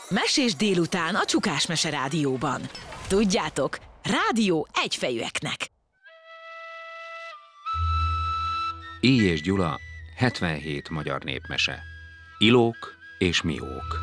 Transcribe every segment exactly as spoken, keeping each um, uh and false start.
Mesés délután a Csukás Mese Rádióban. Tudjátok, rádió egyfejűeknek. Éj és Gyula, hetvenhét magyar népmese. Ilók és Mihók.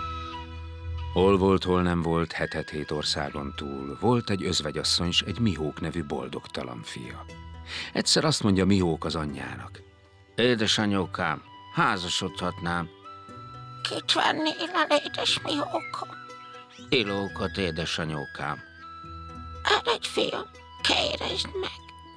Hol volt, hol nem volt, hetet-hét országon túl, volt egy özvegyasszony s egy Mihók nevű boldogtalan fia. Egyszer azt mondja Mihók az anyjának: édesanyókám, házasodhatnám. Kit vennél el, édes Mihókom? Ilókot, édesanyókám. Eredj, fiam, kéresd meg.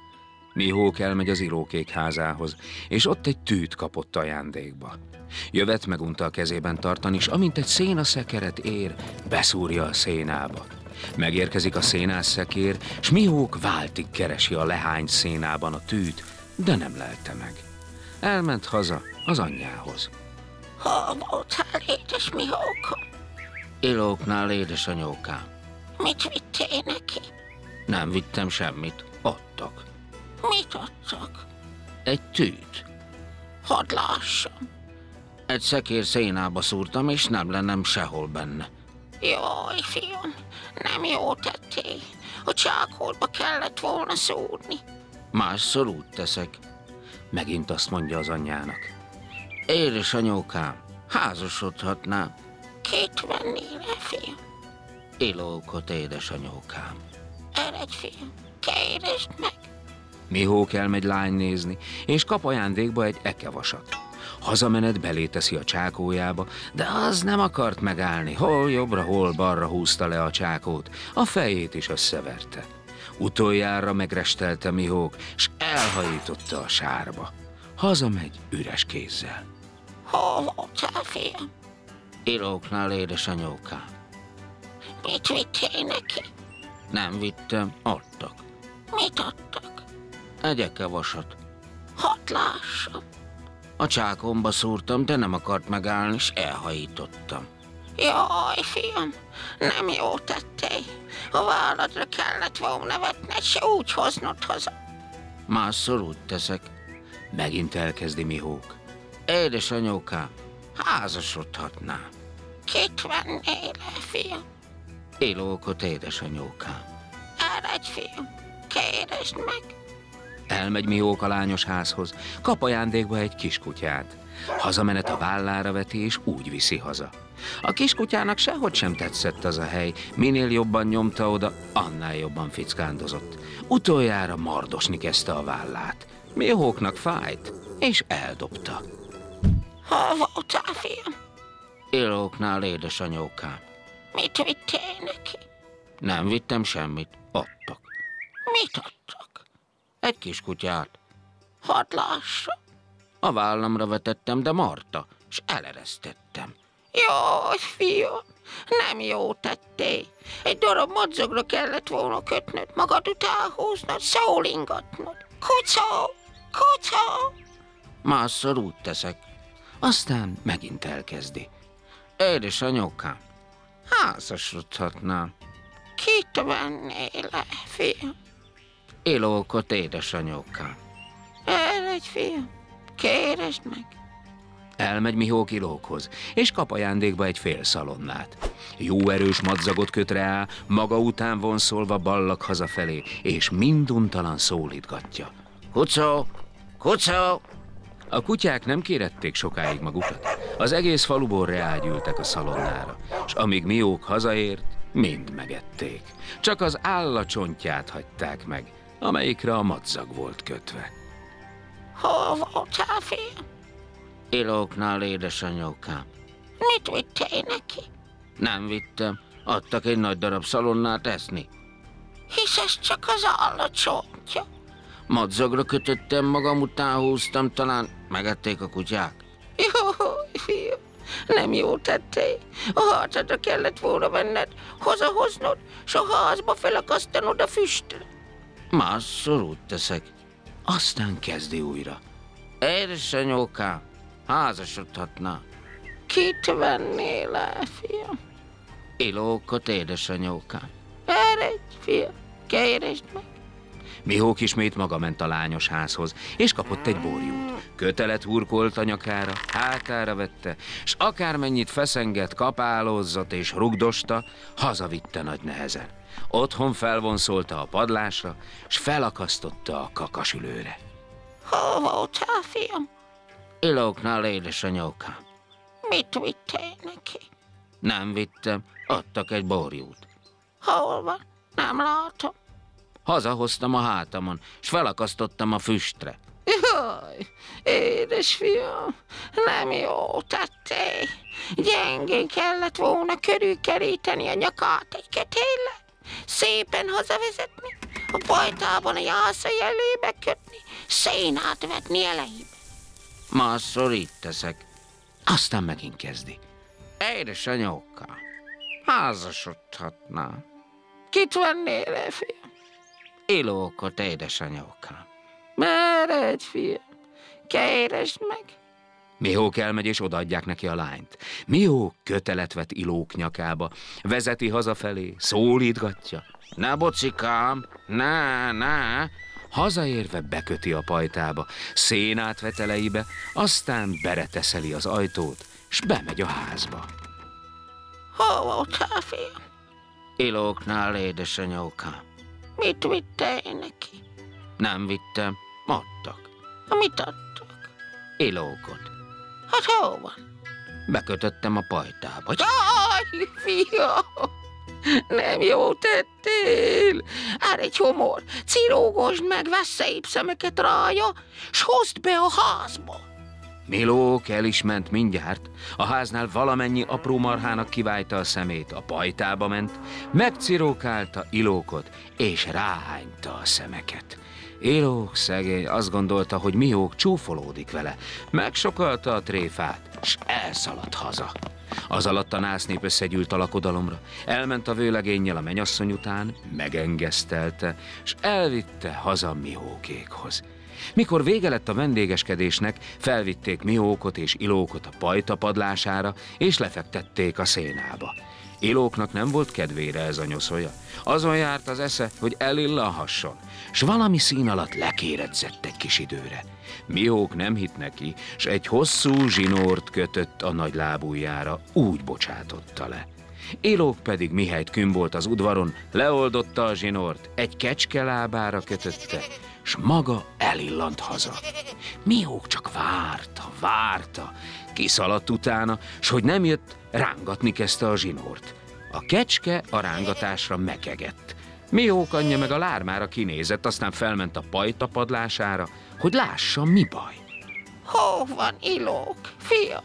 Mihók elmegy az Ilókék házához, és ott egy tűt kapott ajándékba. Jövet megunta a kezében tartani, és amint egy szénaszekeret ér, beszúrja a szénába. Megérkezik a szénászekér, s Mihók váltig keresi a lehány szénában a tűt, de nem lelte meg. Elment haza az anyjához. Hol voltál, édes Mihókom? Ilóknál, édesanyókám. Mit vittél neki? Nem vittem semmit, adtak. Mit adtak? Egy tűt. Hadd lássam. Egy szekér szénába szúrtam, és nem lennem sehol benne. Jaj, fiam, nem jó tettél. A csákolba kellett volna szúrni. Másszor úgy teszek. Megint azt mondja az anyjának: édesanyókám, házasodhatnám. Kit vennél el, fiam? Ilókot, édesanyókám. Eredj, fiam, kéresd meg. Mihók elmegy lány nézni, és kap ajándékba egy ekevasat. Hazamenet belé teszi a csákójába, de az nem akart megállni. Hol jobbra, hol balra húzta le a csákót, a fejét is összeverte. Utoljára megrestelte Mihók, s elhajította a sárba. Hazamegy üres kézzel. Hol voltál, fiam? Ilóknál, édesanyókám. Mit vittél neki? Nem vittem, adtak. Mit adtak? Egy ekevasat. Hadd lássam. A csákomba szúrtam, de nem akart megállni, s elhajítottam. Jaj, fiam, nem jó tettél. A válladra kellett volna vetned, se úgy hoznod haza. Másszor úgy teszek. Megint elkezdi Mihók. Édesanyókám, házasodhatnám. Kit vennél el, fiam? Ilókot, édesanyókám. Eredj, fiam, kéresd meg. Elmegy Mihók a lányos házhoz, kap ajándékba egy kiskutyát. Hazamenet a vállára veti, és úgy viszi haza. A kiskutyának sehogy sem tetszett az a hely, minél jobban nyomta oda, annál jobban fickándozott. Utoljára mardosni kezdte a vállát. Mihóknak fájt, és eldobta. Hol voltál, fiam? Ilóknál, édesanyókám. Mit vittél neki? Nem vittem semmit, adtak. Mit adtak? Egy kiskutyát. Hadd lássam. A vállamra vetettem, de marta, s eleresztettem. Jaj, fiam, nem jó tettél. Egy darab madzagra kellett volna kötnöd, magad után húznod, szólingatnod. Kucó, kucó. Másszor úgy teszek. Aztán megint elkezdi. Édesanyókám, házasodhatnám. Kit vennél el, fiam? Ilókot, édesanyókám. Eredj, fiam, kéresd meg. Elmegy Mihók Ilókhoz, és kap ajándékba egy fél szalonnát. Jó erős madzagot köt rá, maga után vonszolva ballag hazafelé, és minduntalan szólítgatja. Kucó, kucó! A kutyák nem kérették sokáig magukat. Az egész faluból reágyültek a szalonnára, s amíg Mihók hazaért, mind megették. Csak az állacsontját hagyták meg, amelyikre a madzag volt kötve. Hol voltál, fiam? Ilóknál, édesanyókám. Mit vittél neki? Nem vittem, adtak egy nagy darab szalonnát eszni. Hisz ez csak az állacsontja. Madzagra kötöttem, magam után húztam, talán megették a kutyák. Jaj, fiam, nem jó tettél. A hátadra kellett volna venned, hazahoznod, s a házba felakasztanod a füstre. Másszor úgy teszek. Aztán kezdi újra. Édesanyókám, házasodhatná. Kit vennél el, fiam? Ilókot, édesanyókám. Eredj, fiam, kéresd meg. Mihók ismét maga ment a lányos házhoz, és kapott egy borjút. Kötelet hurkolt a nyakára, hátára vette, s akármennyit feszengett, kapálózott és rugdosta, hazavitte nagy nehezen. Otthon felvonszolta a padlásra, s felakasztotta a kakasülőre. Hol voltál, fiam? Ilóknál, édesanyókám. Mit vittél neki? Nem vittem, adtak egy borjút. Hol van? Nem látom. Hazahoztam a hátamon, s felakasztottam a füstre. Jaj, édesfiam, nem jó tettél. Gyengén kellett volna körülkeríteni a nyakát egy kötéllel, szépen hazavezetni, a pajtában a jászai elébe kötni, szénát vetni elejébe. Másszor így teszek. Aztán megint kezdi. Édesanyókám, házasodhatnám. Kit vennél el, fiam? Ilókot, édesanyókám. Meredj, fiam, keresd meg. Mihók elmegy, és odaadják neki a lányt. Mihók kötelet vet Ilók nyakába, vezeti hazafelé, szólítgatja. Ne, bocikám, ne, ne. Hazaérve beköti a pajtába, szénát vet elejébe, aztán bereteszeli az ajtót, s bemegy a házba. Hol voltál, fiam? Ilóknál, édesanyókám. Mit vittél neki? Nem vittem, adtak. Mit adtak? Ilókot. Hát hol van? Bekötöttem a pajtába. Jaj, fiam! Nem jó tettél! Ár egy homor, cirógosd meg, vesz szép szemeket rája, s hozd be a házba! Milók el is ment mindjárt, a háznál valamennyi apró marhának kiválta a szemét, a pajtába ment, megcirókálta Ilókot, és ráhányta a szemeket. Ilók szegény azt gondolta, hogy Mihók csúfolódik vele, megsokalta a tréfát, s elszaladt haza. Az alatt a násznép összegyűlt a lakodalomra, elment a vőlegénnyel a menyasszony után, megengesztelte, s elvitte haza Mihókékhoz. Mikor vége lett a vendégeskedésnek, felvitték Mihókot és Ilókot a pajta padlására, és lefektették a szénába. Ilóknak nem volt kedvére ez a nyoszolja. Azon járt az esze, hogy elillanhasson, s valami szín alatt lekéredzett egy kis időre. Mihók nem hitt neki, s egy hosszú zsinórt kötött a nagy lábujjára, úgy bocsátotta le. Ilók pedig mihelyt künn volt az udvaron, leoldotta a zsinort, egy kecske lábára kötötte, s maga elillant haza. Mihók csak várta, várta, kiszaladt utána, s hogy nem jött, rángatni kezdte a zsinórt. A kecske a rángatásra mekegett. Mihók anyja meg a lármára kinézett, aztán felment a pajta padlására, hogy lássa, mi baj. Hol van Ilók, fiam?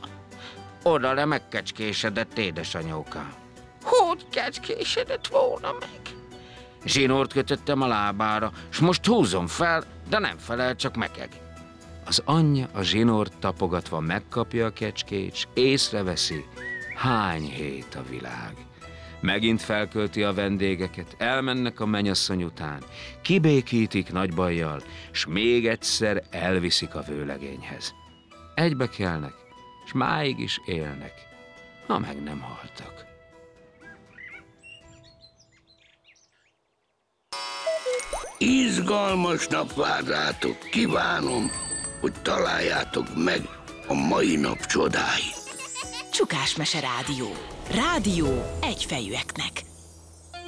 Oda le megkecskésedett, édesanyókám. Hogy kecskésedett volna meg? Zsinórt kötöttem a lábára, s most húzom fel, de nem felel, csak mekeg. Az anyja a zsinórt tapogatva megkapja a kecskét, s észreveszi, hány hét a világ. Megint felkölti a vendégeket, elmennek a menyasszony után, kibékítik nagy bajjal, s még egyszer elviszik a vőlegényhez. Egybe kelnek, s máig is élnek, ha meg nem haltak. Izgalmas nap vár rátok, kívánom, hogy találjátok meg a mai nap csodáit. Csukásmese Rádió. Rádió egyfejűeknek.